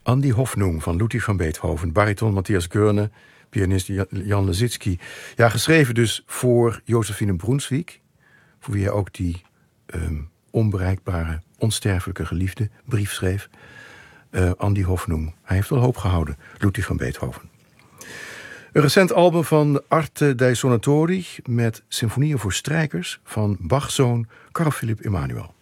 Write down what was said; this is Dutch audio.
An die Hoffnung van Ludwig van Beethoven, bariton Matthias Görne, pianist Jan Lezycki. Ja, geschreven dus voor Josephine Brunswick, voor wie hij ook die onbereikbare, onsterfelijke geliefde brief schreef. An die Hoffnung. Hij heeft wel hoop gehouden, Ludwig van Beethoven. Een recent album van Arte dei Suonatori met symfonieën voor strijkers van Bach's zoon Carl Philipp Emanuel.